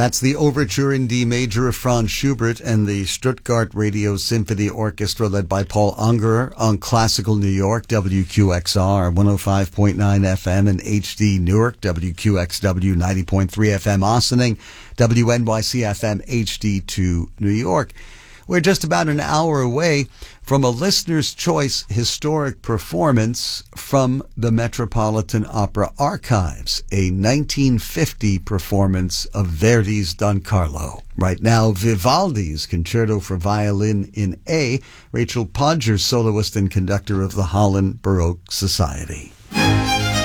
That's the Overture in D Major of Franz Schubert and the Stuttgart Radio Symphony Orchestra led by Paul Ungerer on Classical New York, WQXR 105.9 FM and HD Newark, WQXW 90.3 FM Ossining, WNYC FM HD2 New York. We're just about an hour away from a listener's choice historic performance from the Metropolitan Opera Archives, a 1950 performance of Verdi's Don Carlo. Right now, Vivaldi's Concerto for Violin in A, Rachel Podger, soloist and conductor of the Holland Baroque Society.